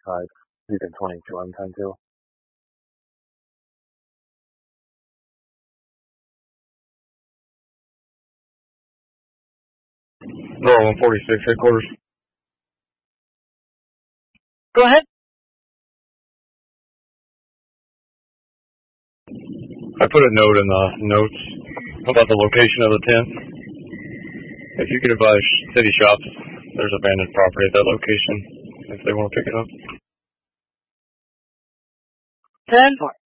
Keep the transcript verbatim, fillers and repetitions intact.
twenty-five. Leaving twenty-two on ten two. No, one forty-six headquarters. Go ahead. I put a note in the notes about the location of the tent. If you could advise city shops, there's abandoned property at that location if they want to pick it up. ten four.